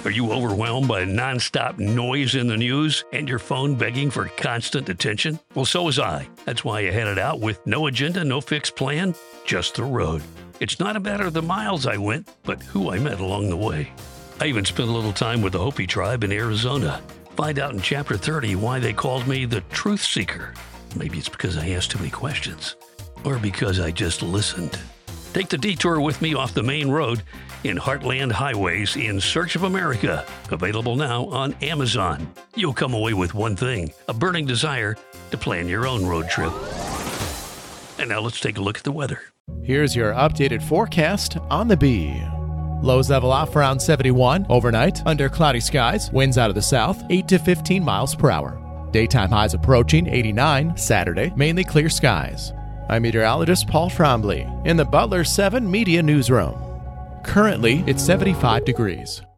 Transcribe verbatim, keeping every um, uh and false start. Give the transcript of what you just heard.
Are you overwhelmed by nonstop noise in the news and your phone begging for constant attention? Well, so was I. That's why I headed out with no agenda, no fixed plan, just the road. It's not a matter of the miles I went, but who I met along the way. I even spent a little time with the Hopi tribe in Arizona. Find out in Chapter thirty why they called me the Truth Seeker. Maybe it's because I asked too many questions, or because I just listened. Take the detour with me off the main road in Heartland Highways in Search of America. Available now on Amazon. You'll come away with one thing, a burning desire to plan your own road trip. And now let's take a look at the weather. Here's your updated forecast on the Bee. Lows level off around seventy-one overnight under cloudy skies. Winds out of the south, eight to fifteen miles per hour. Daytime highs approaching eighty-nine Saturday, mainly clear skies. I'm meteorologist Paul Trombley in the Butler seven Media Newsroom. Currently, it's seventy-five degrees.